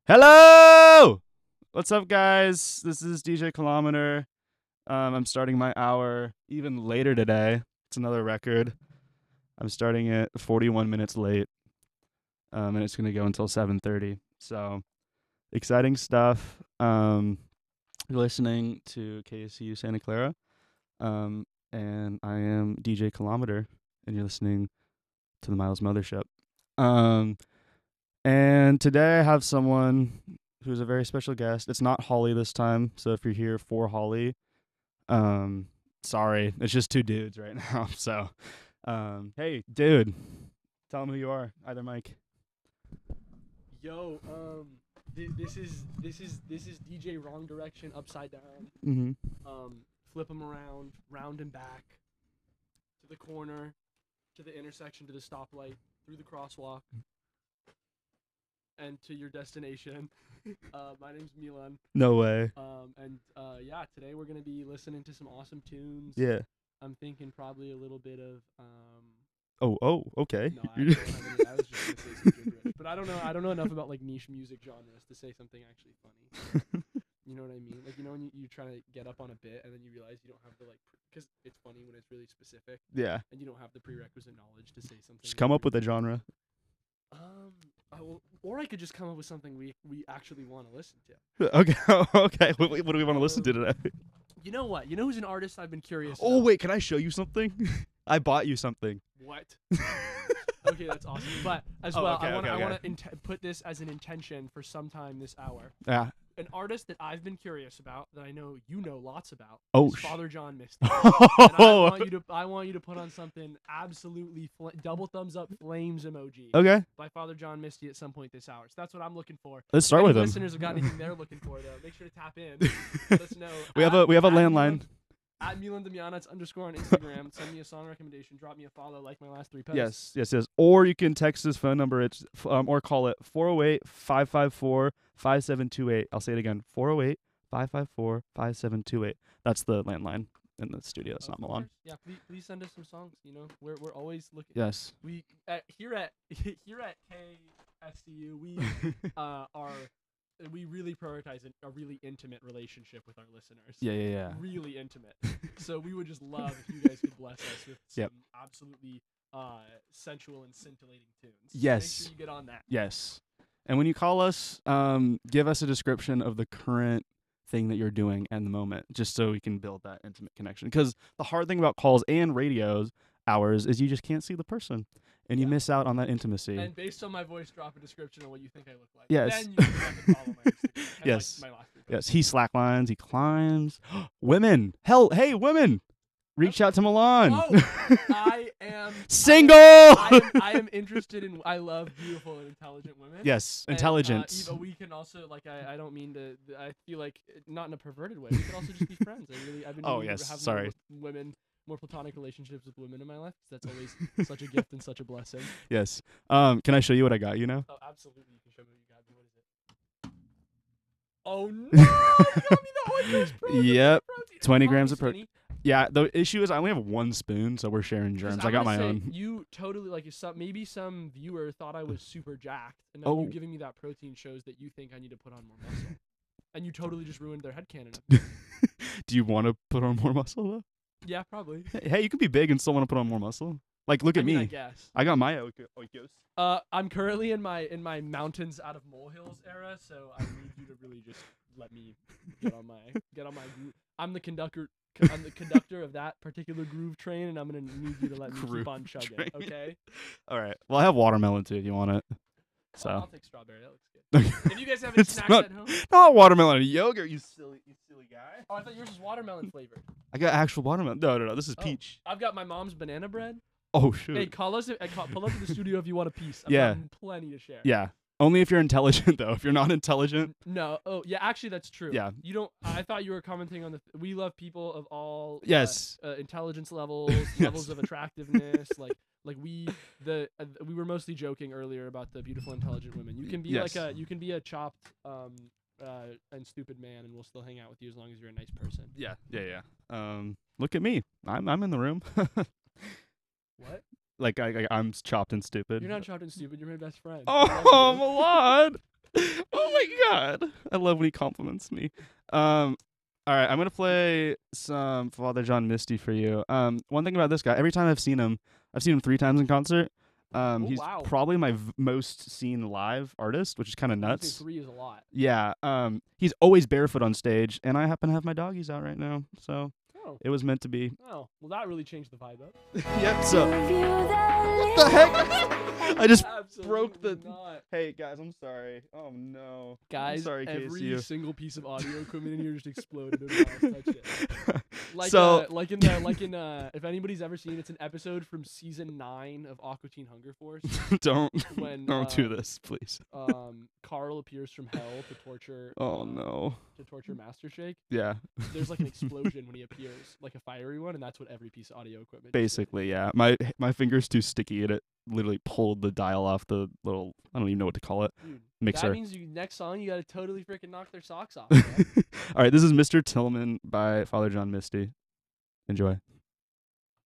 Hello! What's up, guys? This is DJ Kilometer. I'm starting my hour even later today. It's another record. I'm starting it 41 minutes late, and it's going to go until 7:30. So, exciting stuff. You're listening to KSU Santa Clara, and I am DJ Kilometer, and you're listening to the Miles Mothership. And today I have someone who's a very special guest. It's not Holly this time, so if you're here for Holly, sorry, it's just two dudes right now. So, hey, dude, tell them who you are. Either Mike. Yo, this is DJ Wrong Direction upside down. Mm-hmm. Flip him around, round and back, to the corner, to the intersection, to the stoplight, through the crosswalk, and to your destination. My name's Milan. No way. Yeah, today we're gonna be listening to some awesome tunes. Yeah. I'm thinking probably a little bit of Oh, okay. No, I was just gonna say some gibberish, but I don't know enough about like niche music genres to say something actually funny. You know what I mean? Like, you know when you try to get up on a bit and then you realize you don't have the because it's funny when it's really specific Yeah. and you don't have the prerequisite knowledge to say something. Just come up with a genre. Or I could just come up with something we actually want to listen to. Okay. Okay. What do we want to listen to today? You know what? You know who's an artist I've been curious Oh, about? wait. Can I show you something? I bought you something. What? Okay, that's awesome. But as well, okay, I want okay. to put this as an intention for some time this hour. Yeah. An artist that I've been curious about, that I know you know lots about, Oh, is Father John Misty. And I want you to put on something absolutely double thumbs up flames emoji Okay. by Father John Misty at some point this hour. So that's what I'm looking for. Let's start If with any him. listeners have got anything they're looking for, though, make sure to tap in. Let us know. We have a landline. At Milan Damjanac _ on Instagram. Send me a song recommendation. Drop me a follow like my last 3 posts. Yes. Or you can text his phone number. It's or call it 408-554-5728. I'll say it again. 408-554-5728. That's the landline in the studio. It's not Milan. Yeah, please send us some songs. You know, we're always looking. Yes. We here at KSCU we we really prioritize a really intimate relationship with our listeners. Yeah. Really intimate. So we would just love if you guys could bless us with some absolutely sensual and scintillating tunes. Yes. Make sure you get on that. Yes. And when you call us, give us a description of the current thing that you're doing and the moment, just so we can build that intimate connection. Because the hard thing about calls and radios hours is you just can't see the person, and you miss out on that intimacy. And based on my voice, drop a description of what you think I look like. Yes. Then you can follow my Instagram. And Yes. my last 3 posts. Yes. He slacklines. He climbs. Women. Hell, hey, women. Reach out to Milan. Oh, I am single. I am interested in. I love beautiful and intelligent women. Yes, And, intelligence. Eva, we can also I don't mean to. I feel like not in a perverted way. We can also just be friends. I've been. Oh, meaning to yes, have sorry. more platonic relationships with women in my life. 'Cause that's always such a gift and such a blessing. Yes. Can I show you what I got you now? Oh, absolutely. You can show me what you got me. What is it? Oh no! You got me the Oikos protein. Yep. Protein. 20 Call grams me of protein. skinny. Yeah, the issue is I only have one spoon, so we're sharing 'Cause germs. I got my say, own. You totally maybe some viewer thought I was super jacked, and now you giving me that protein shows that you think I need to put on more muscle, and you totally just ruined their headcanon. Do you want to put on more muscle though? Yeah, probably. Hey, you can be big and still want to put on more muscle. Like, look at I mean, me. I guess. I got my Oikos. I'm currently in my mountains out of molehills era, so I need you to really just let me get on my groove. I'm the conductor of that particular groove train, and I'm gonna need you to let me keep on chugging. train. Okay. All right. Well, I have watermelon too if you want it. So. I'll take strawberry. That looks good. If you guys have any snacks at home. Not watermelon yogurt, you silly guy. Oh, I thought yours was watermelon flavored. I got actual watermelon. No. This is peach. I've got my mom's banana bread. Oh shoot. Hey, pull up to the studio if you want a piece. I've Yeah. got plenty to share. Yeah. Only if you're intelligent though. If you're not intelligent. No. Oh, yeah. Actually, that's true. Yeah. You don't. I thought you were commenting on the. We love people of all. Yes. Intelligence levels, levels of attractiveness. We were mostly joking earlier about the beautiful, intelligent women. You can be you can be a chopped and stupid man, and we'll still hang out with you as long as you're a nice person. Yeah. Look at me. I'm in the room. What? Like I'm chopped and stupid. You're not chopped and stupid. You're my best friend. Oh, Milan. Oh my god. I love when he compliments me. All right, I'm gonna play some Father John Misty for you. One thing about this guy, every time I've seen him 3 times in concert. Oh, He's wow. probably my most seen live artist, which is kind of I would say nuts. 3 is a lot. Yeah. He's always barefoot on stage, and I happen to have my doggies out right now, so Oh. it was meant to be. Oh. Well, that really changed the vibe up. Yep. So what the heck? I just broke the. Absolutely not. Hey guys, I'm sorry. Oh no. Guys, sorry, every KSU. single piece of audio equipment in here just exploded. Touch it. Like, So- like in if anybody's ever seen, it's an episode from season 9 of Aqua Teen Hunger Force don't when don't do this, please. Carl appears from hell to torture. Oh no. To torture Master Shake. Yeah. There's like an explosion when he appears, like a fiery one, and that's what every piece of audio equipment. Basically, yeah. My finger's too sticky, and it literally pulled the dial off the little. I don't even know what to call it. Dude, Mixer. that means next song you gotta totally freaking knock their socks off. Man. All right, this is Mr. Tillman by Father John Misty. Enjoy.